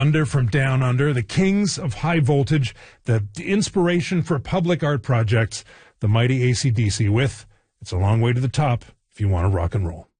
Under from Down Under, the kings of high voltage, the inspiration for public art projects, the mighty AC/DC with It's a Long Way to the Top if you want to rock and roll.